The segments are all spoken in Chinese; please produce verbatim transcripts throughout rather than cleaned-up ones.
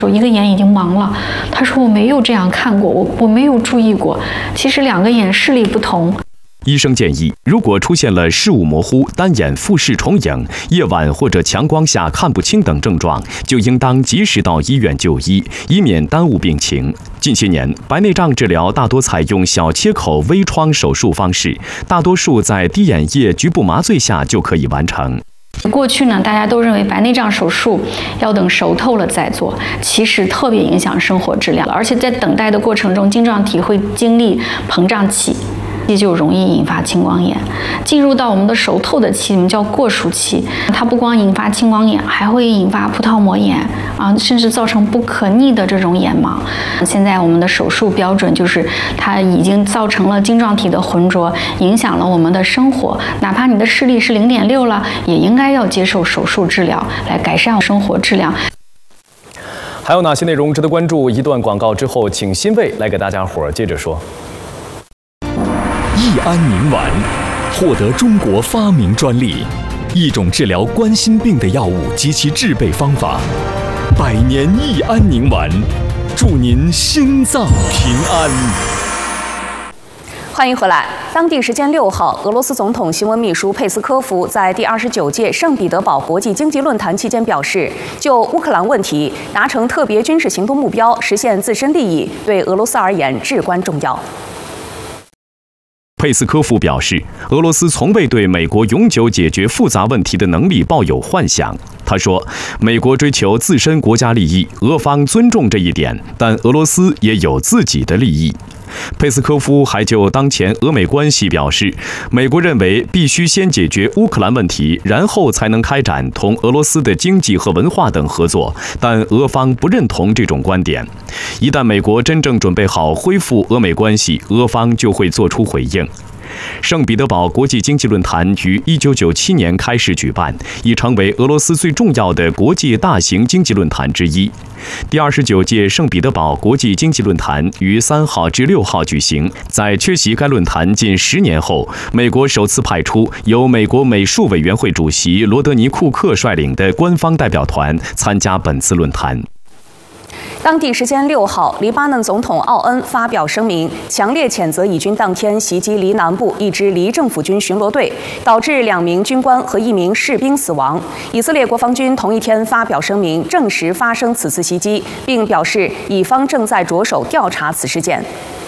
我一个眼已经盲了，他说我没有这样看过，我我没有注意过，其实两个眼视力不同。 医生建议，如果出现了视物模糊、单眼复视重影、夜晚或者强光下看不清等症状，就应当及时到医院就医，以免耽误病情。近些年，白内障治疗大多采用小切口微创手术方式，大多数在滴眼液局部麻醉下就可以完成。 过去呢，大家都认为白内障手术要等熟透了再做，其实特别影响生活质量，而且在等待的过程中，晶状体会经历膨胀期。就容易引发青光眼，进入到我们的熟透的期，我们叫过熟期，它不光引发青光眼，还会引发葡萄膜炎啊，甚至造成不可逆的这种眼盲。现在我们的手术标准就是它已经造成了晶状体的浑浊，影响了我们的生活，哪怕你的视力是零点六了，也应该要接受手术治疗来改善生活质量。 还有哪些内容值得关注？一段广告之后，请欣慰来给大家伙儿接着说。 益安宁丸获得中国发明专利，一种治疗冠心病的药物及其制备方法。百年益安宁丸，祝您心脏平安。 欢迎回来。当地时间六号，俄罗斯总统新闻秘书佩斯科夫在第二十九届圣彼得堡国际经济论坛期间表示，就乌克兰问题达成特别军事行动目标，实现自身利益，对俄罗斯而言至关重要。 佩斯科夫表示，俄罗斯从未对美国永久解决复杂问题的能力抱有幻想。他说，美国追求自身国家利益，俄方尊重这一点，但俄罗斯也有自己的利益。佩斯科夫还就当前俄美关系表示，美国认为必须先解决乌克兰问题，然后才能开展同俄罗斯的经济和文化等合作，但俄方不认同这种观点。一旦美国真正准备好恢复俄美关系，俄方就会做出回应。圣彼得堡国际经济论坛于一九九七年开始举办，已成为俄罗斯最重要的国际大型经济论坛之一。第二十九届圣彼得堡国际经济论坛于三号至六号举行。在缺席该论坛近十年后，美国首次派出由美国美术委员会主席罗德尼·库克率领的官方代表团参加本次论坛。 当地时间六号，黎巴嫩总统奥恩发表声明，强烈谴责以军当天袭击黎南部一支黎政府军巡逻队，导致两名军官和一名士兵死亡。以色列国防军同一天发表声明，证实发生此次袭击，并表示以方正在着手调查此事件。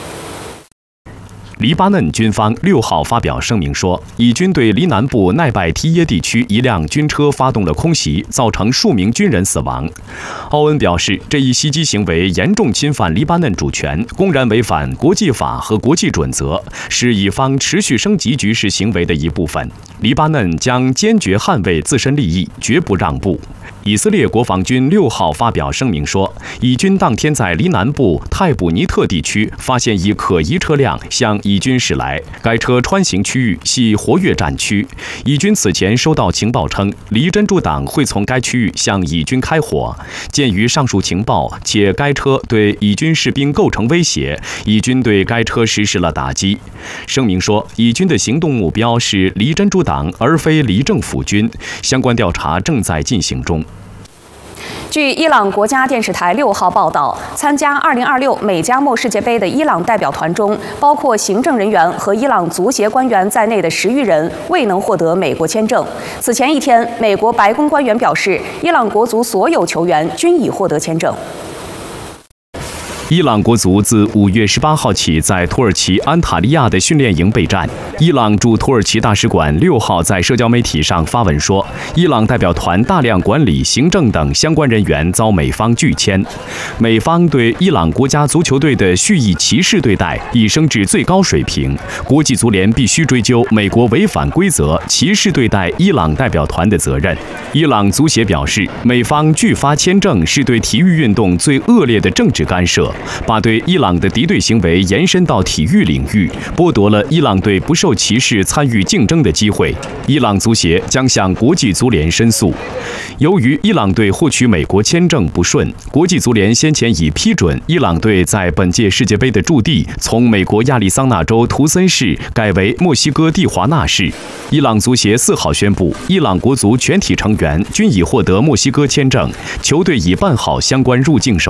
黎巴嫩军方六号发表声明说，以军对黎南部奈拜提耶地区一辆军车发动了空袭，造成数名军人死亡。奥恩表示，这一袭击行为严重侵犯黎巴嫩主权，公然违反国际法和国际准则，是以方持续升级局势行为的一部分。黎巴嫩将坚决捍卫自身利益，绝不让步。以色列国防军六号发表声明说，以军当天在黎南部泰布尼特地区发现一可疑车辆向以军驶来，该车穿行区域系活跃战区。以军此前收到情报称，黎真主党会从该区域向以军开火。鉴于上述情报，且该车对以军士兵构成威胁，以军对该车实施了打击。声明说，以军的行动目标是黎真主党，而非黎政府军，相关调查正在进行中。 据伊朗国家电视台六号报道，参加二零二六美加墨世界杯的伊朗代表团中，包括行政人员和伊朗足协官员在内的十余人未能获得美国签证。此前一天，美国白宫官员表示，伊朗国足所有球员均已获得签证。 伊朗国足自五月十八号起在土耳其安塔利亚的训练营备战。伊朗驻土耳其大使馆六号在社交媒体上发文说，伊朗代表团大量管理、行政等相关人员遭美方拒签。美方对伊朗国家足球队的蓄意歧视对待已升至最高水平，国际足联必须追究美国违反规则、歧视对待伊朗代表团的责任。伊朗足协表示，美方拒发签证是对体育运动最恶劣的政治干涉，把对伊朗的敌对行为延伸到体育领域，剥夺了伊朗队不受歧视参与竞争的机会。伊朗足协将向国际足联申诉。由于伊朗队获取美国签证不顺，国际足联先前已批准伊朗队在本届世界杯的驻地从美国亚利桑那州图森市改为墨西哥蒂华纳市。伊朗足协四号宣布，伊朗国足全体成员均已获得墨西哥签证，球队已办好相关入境手